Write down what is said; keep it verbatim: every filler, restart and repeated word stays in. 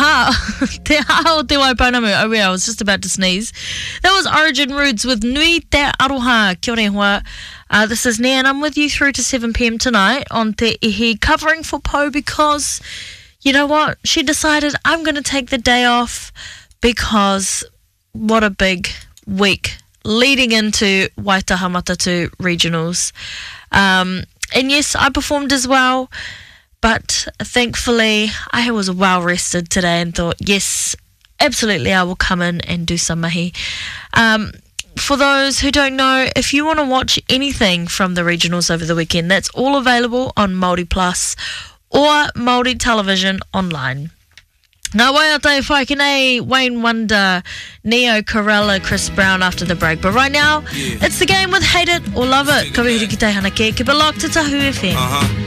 hā, te hā o te Waipounamu. Oh yeah, I was just about to sneeze. That was Origin Roots with Nui Te Aroha. Kia ora hoa. Uh, this is Nia and I'm with you through to seven p m tonight on Te Ihi, covering for Po because, you know what, she decided I'm going to take the day off because what a big week leading into Waitaha Matatu Regionals. Um, and yes, I performed as well, but thankfully I was well rested today and thought, yes, absolutely I will come in and do some mahi. Um, for those who don't know, if you want to watch anything from the regionals over the weekend, that's all available on Māori Plus or Māori Television online. Nā wai o tai whakinei, Wayne Wonder, Neo Corella, Chris Brown after the break. But right now, yeah. It's the game with Hate It or Love It. Ka wihuri ki te hana ke, keep it locked to Tahu F M. Uh-huh.